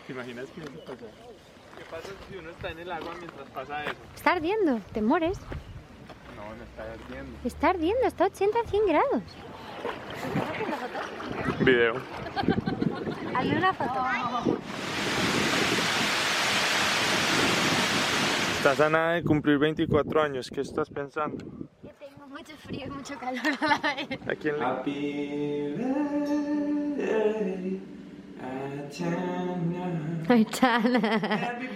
¿Te imaginas que eso pasa? ¿Qué pasa si uno está en el agua mientras pasa eso? Está ardiendo, te mueres. No, no está ardiendo. Está ardiendo, está a 80-100 grados. Video. Hazle una foto. Estás a nada de cumplir 24 años. ¿Qué estás pensando? Que tengo mucho frío y mucho calor a la vez. ¿A quién le... Ay, Chana.